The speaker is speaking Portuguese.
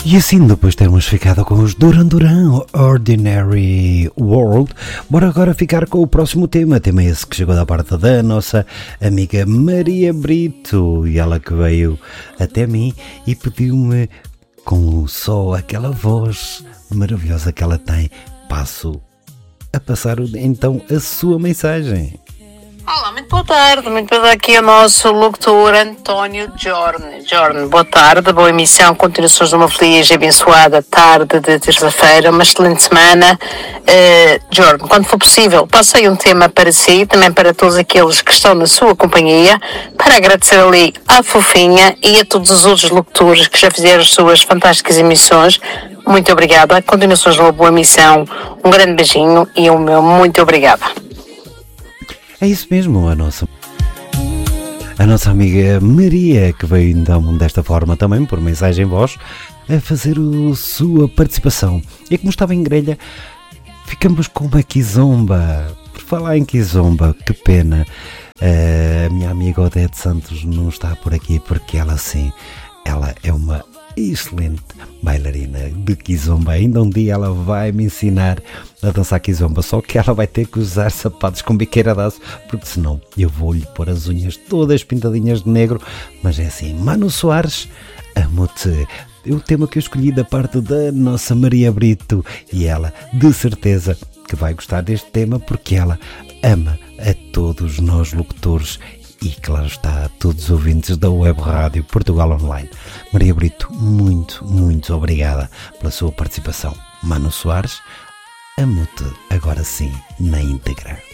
E assim, depois de termos ficado com os Duran Duran, Ordinary World, bora agora ficar com o próximo tema. Tema esse que chegou da parte da nossa amiga Maria Brito, e ela que veio até mim e pediu-me, com só aquela voz maravilhosa que ela tem, passo a passar então a sua mensagem. Olá, muito boa tarde, aqui é o nosso locutor António Jorne. Jorne, boa tarde, boa emissão, continuações de uma feliz e abençoada tarde de terça-feira, uma excelente semana. Jorne, quando for possível, passei um tema para si, também para todos aqueles que estão na sua companhia, para agradecer ali à Fofinha e a todos os outros locutores que já fizeram as suas fantásticas emissões. Muito obrigada, continuações de uma boa emissão, um grande beijinho e o meu muito obrigada. É isso mesmo, a nossa amiga Maria, que veio então desta forma também, por mensagem em voz, a fazer a sua participação. E como estava em grelha, ficamos com uma Kizomba. Por falar em Kizomba, que pena, a minha amiga Odete Santos não está por aqui, porque ela sim, ela é uma excelente bailarina de Kizomba. Ainda um dia ela vai me ensinar a dançar Kizomba, só que ela vai ter que usar sapatos com biqueira de aço, porque senão eu vou-lhe pôr as unhas todas pintadinhas de negro. Mas é assim, Manu Soares, amo-te. É o tema que eu escolhi da parte da nossa Maria Brito, e ela de certeza que vai gostar deste tema, porque ela ama a todos nós locutores e, claro está, a todos os ouvintes da Web Rádio Portugal Online. Maria Brito, muito, muito obrigada pela sua participação. Manu Soares, amo-te agora sim na íntegra.